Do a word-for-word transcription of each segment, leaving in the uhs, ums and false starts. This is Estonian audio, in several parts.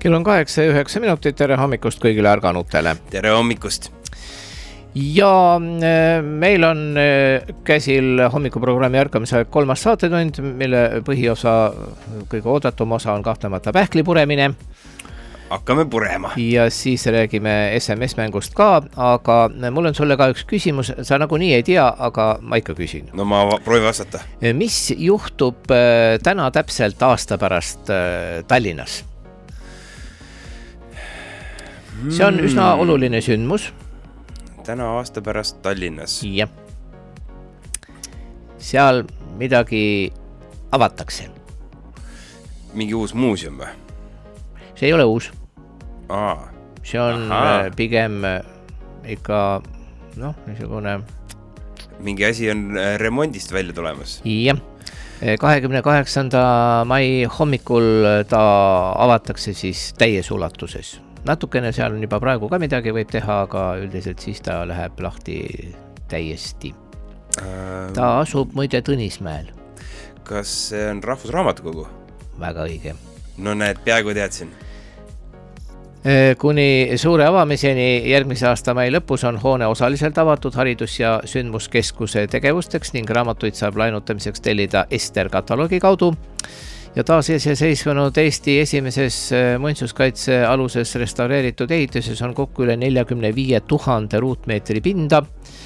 Kell on kaheksa ja üheksa minutit, tere hommikust kõigile ärganutele. Tere hommikust. Ja meil on käsil hommikuprogrammi ärkamise kolmas saatetund, mille põhiosa, kõige oodatum osa on kahtlemata pähkli puremine. Hakkame purema. Ja siis räägime S M S-mängust ka, aga mul on sulle ka üks küsimus, sa nagu nii ei tea, aga ma ikka küsin. No ma proovin vastata. Mis juhtub täna täpselt aasta pärast Tallinnas? See on üsna oluline sündmus. Täna aasta pärast Tallinnas. Ja. Seal midagi avatakse. Mingi uus muuseum või? See ei ole uus. Aa. See on Aha. pigem ikka, noh, niisugune... Mingi asi on remondist välja tulemas. Ja. kahekümne kaheksanda mai hommikul ta avatakse siis täies ulatuses. Natukene seal on juba praegu ka midagi võib teha, aga üldiselt siis ta läheb lahti täiesti. Ähm, ta asub muide Tõnismäel. Kas see on Rahvusraamatukogu? Väga õige. No näed, peaaegu teadsin. Kuni suure avamiseni järgmise aasta mai lõpus on hoone osaliselt avatud haridus- ja sündmuskeskuse tegevusteks ning raamatuid saab lainutamiseks tellida Ester kataloogi kaudu. Ja taas iseseisvunud Eesti esimeses muinsuskaitse aluses restaureeritud ehituses on kokku üle neljakümne viie tuhande ruutmeetri pinda.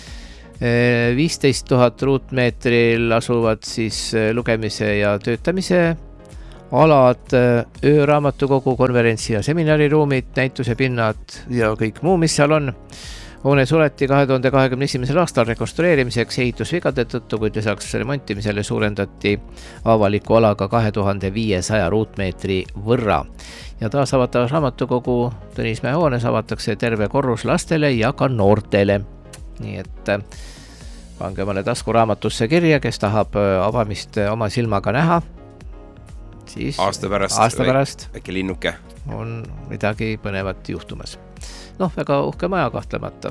viisteist tuhat ruutmeetril asuvad siis lugemise ja töötamise alad, ööraamatukogu, konverentsi- ja seminariruumid, näituse pinnad ja kõik muu, mis seal on. Hoone suleti kahe tuhande kahekümne esimesel aastal rekonstrueerimiseks ehitusvigade tõttu, kuid lisaks remontimisele suurendati avaliku alaga kahe tuhande viiesaja ruutmeetri võrra. Ja taas avatavas raamatukogu Tõnismäe hoones avatakse terve korrus lastele ja ka noortele. Nii et pange mõne taskuraamatusse kirja, kes tahab avamist oma silmaga näha. Siis aasta pärast, aasta pärast äkki linnuke on midagi põnevat juhtumas. Noh, väga uhke maja kahtlemata.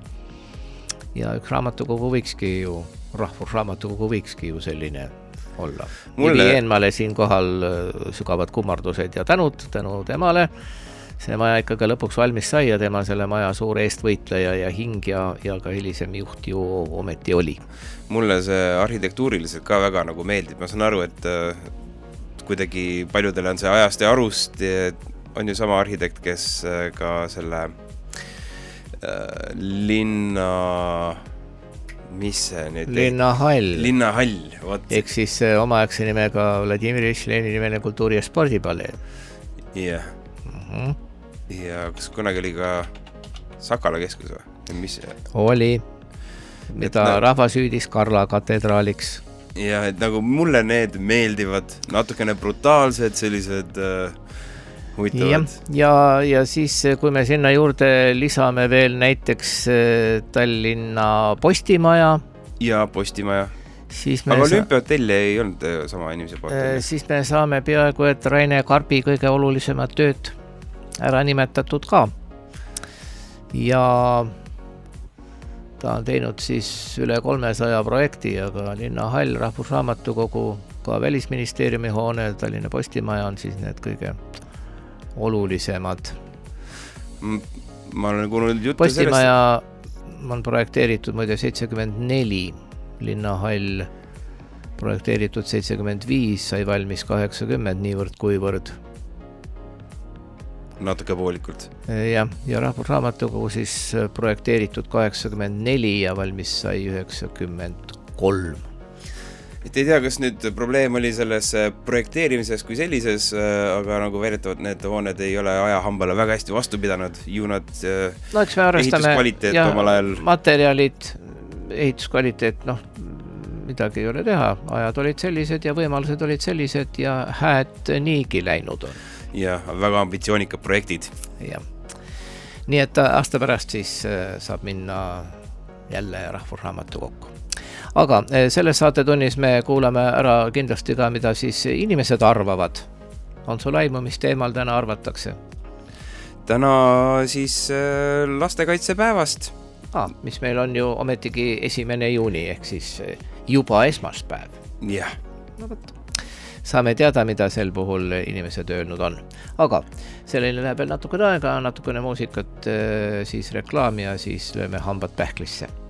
Ja üks raamatukogu võikski ju, rahvusraamatukogu võikski ju selline olla. Mulle... Ivi Eenmale siin kohal sügavad kummardused ja tänud, tänu temale. See maja ikkagi lõpuks valmis sai ja tema selle maja suur eestvõitleja ja hing ja, ja ka hilisem juht ju ometi oli. Mulle see arhitektuuriliselt ka väga nagu meeldib. Ma saan aru, et kuidagi paljudele on see ajast ja arust, on ju sama arhitekt, kes ka selle äh, linna, mis see nüüd? Linnahall. Linnahall, vot. Ehk siis omaaegse nimega Vladimir Iljitš Lenini nimeline kultuuri- ja spordipalee. Jah. Uh-huh. Ja kas kunagi oli ka Sakala keskus või? Mis see? Oli, mida et, rahvas hüüdis Karla katedraaliks. Ja et nagu mulle need meeldivad, natukene brutaalsed, sellised äh, huvitavad. Ja, ja, ja siis, kui me sinna juurde lisame veel näiteks Tallinna Postimaja. Ja Postimaja. Siis aga olümpiahotelli ei olnud sama inimese poolt. Siis me saame peaaegu, et Raine Karbi kõige olulisemad tööd ära nimetatud ka. Ja... ta on teinud siis üle kolmesaja projekti, aga Linnahall, Rahvusraamatukogu, ka Välisministeeriumi hoone, Tallinna Postimaja on siis need kõige olulisemad. Ma olen kuulnud juttu Postimaja sellest... on projekteeritud muide seitsekümmend neli, Linnahall projekteeritud seitsekümmend viis, sai valmis kaheksakümmend niivõrd kuivõrd. Natuke poolikult. Ja, ja Rahvusraamatukogu siis projekteeritud kaheksakümmend neli ja valmis sai üheksakümmend kolm. Et ei tea, kas nüüd probleem oli selles projekteerimises kui sellises, aga nagu väidetavad need hooned ei ole ajahambale väga hästi vastu pidanud. Ju nad no, eks me ehituskvaliteet omal ajal... materjalid, ehituskvaliteet, noh, midagi ei ole teha. Ajad olid sellised ja võimalused olid sellised ja hääd niigi läinud on. Ja väga ambitsioonikad projektid. Ja. Nii et aasta pärast siis saab minna jälle Rahvusraamatukokku. Aga selles saatetunnis me kuulame ära kindlasti ka, mida siis inimesed arvavad. On sul aimu, mis teemal täna arvatakse? Täna siis lastekaitsepäevast. Ah, mis meil on ju ometigi esimene juuni, ehk siis juba esmaspäev. Jah. No võt. saame teada, mida sel puhul inimesed öelnud on. Aga sellele läheb veel natukene aega, natukene muusikat, siis reklaami ja siis lööme hambad pähklisse.